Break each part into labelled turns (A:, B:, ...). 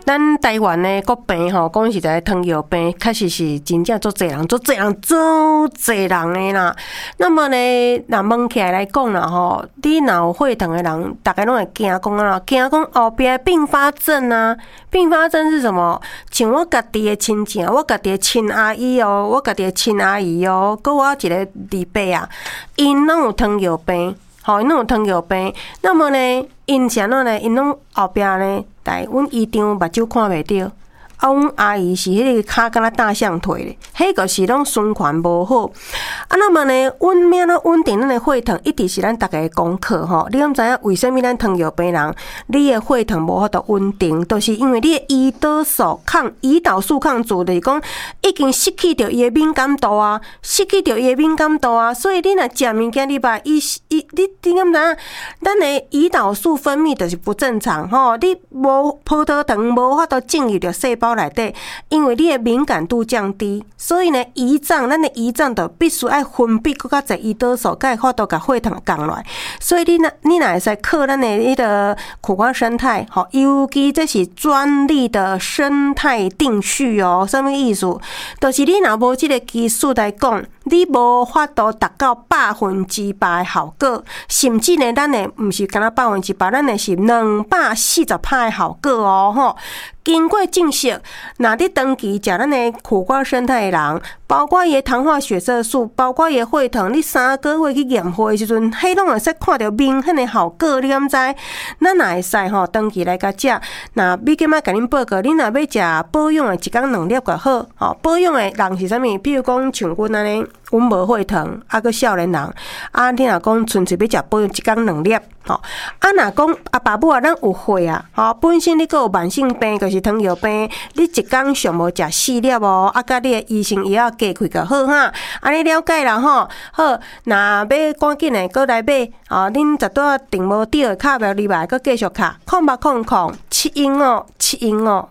A: 咱台湾的国病吼，讲实在糖尿病，确实是真正足侪人的啦。那么呢，若问起来讲啦吼，你若有血糖的人，大家拢会惊讲啊，惊讲后壁并发症啊。并发症是什么？像我家己的亲戚，我家己的亲阿姨哦，我家己的亲阿姨哦，搁我一个二伯啊，因拢有糖尿病。好，因拢有糖尿病，那么呢，因是安怎呢？因拢后壁呢，来阮医场目睭看袂着，啊，阮阿姨是迄个骹敢若大象腿咧，迄个是拢循环无好。啊，那么呢，阮要怎稳定咱的血糖，一直是咱大家的功课吼。你敢知影为什么咱糖尿病人，你的血糖无法度稳定，就是因为你的胰岛素抗阻，就是讲已经失去着伊的敏感度啊，所以你若食物件，你把你敢知影，咱的胰岛素分泌就是不正常吼，你无葡萄糖无法度进入着细胞内底，因为你的敏感度降低，所以呢，咱的胰脏就必须爱分泌更较侪胰岛素，才会法度甲血糖降落来。所以你若会使靠咱的迄个苦瓜生态，吼，尤其这是专利的生态定序哦。什么意思？就是你若无这个技术来讲，你无法度达到100%的效果，甚至呢，咱的毋是敢若100%，咱的是240%的效果哦，吼。经过证实，若你长期食咱的苦瓜生态的人，包括伊的糖化血色素，包括伊的血糖，你3个月去验血的时阵，迄拢会使看到明显的效果。你敢知？咱若会使吼，长期来甲食。若你今仔甲恁报告，你若要食保养的，一工2粒就好。吼，保养的人是啥物？比如讲像阮安尼，阮无血糖，啊个少年人，啊你若讲纯粹要食保养，一工2粒。吼，啊若讲阿爸母啊，咱有血啊，吼，本身你有慢性病，就是糖尿病，你一工上无食4粒哦，啊，甲你的医生药加开就好哈。安尼了解啦吼，好，若要赶紧的过来买，啊，恁绝对订无到的卡表里来，搁继续卡，0800-715-715。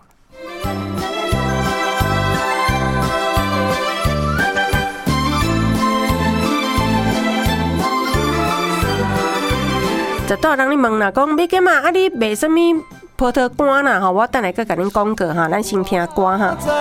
A: 就倒人你问啦，讲要干嘛？啊，你卖什么葡萄干啦？吼，我等下再甲恁讲过哈，咱先听歌哈。